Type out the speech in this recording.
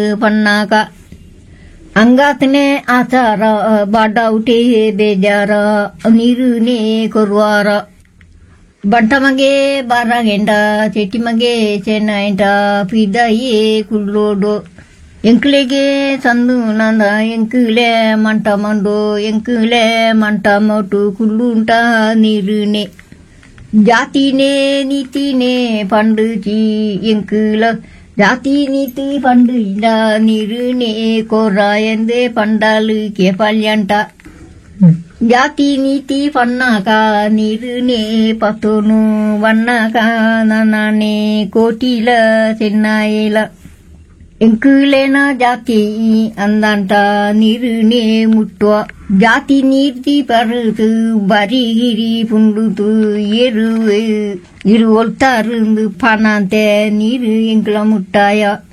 ಪನ್ನಾಕ ಅಂಗಾತನೆ ಆಚಾರ ಬಾಡೌಟೆ ಬೇಜಾರ ನೀರುನೇ ಕೊರುವಾರ ಬಂಟಮಗೆ ಬಾರಾಗೆಂಡ ಚೆಟ್ಟಿಮಗೆ ಚೆನ್ನೈಂಟ ಪಿದಾಯೇ ಕುಳ್ಳೋಡು ಎಂಕ್ಲೆಗೆ ಸಂದು ನಂದ ಎಂಕುಲೆ ಮಂಟ ಮಂಡು ಎಂಕುಲೆ ಮಂಟ ಮೊಟ್ಟು ಕುಳ್ಳುಂಟ ನೀರುನೆ ಜಾತಿನೇ ನೀತಿನೇ ಪಂಡುಚಿ ಎಂಕುಲ ಜಾತಿ ನೀತಿ ಪಂಡು ಇಲ್ಲ ನೀರುನೆ ಕೊರ ಎಂದೇ ಪಂಡಾಲು ಕೆಪಲ್ಯಂಟ ಜಾತಿ ನೀತಿ ಪನ್ನಾಕ ನೀರುನೆ ಪತೋನು ವನ್ನಾಕ ನಾನೇ ಕೋಟಿಲ ಚೆನ್ನಾಯಿಲ ಎಂಕುಲೇನ ಜಾತಿ ಅಂದಂಟ ನೀರುನೆ ಮುಟ್ಟುವ ಜಾತಿ ನೀರ್ತಿ ಪರುತು ಬರಿಗಿರಿ ಪುಂಡುತು ಇರು ಒಲ್ತಾರು ಪಣಂತೆ ನೀರು ಎಂಕುಲ ಮುಟ್ಟಾಯ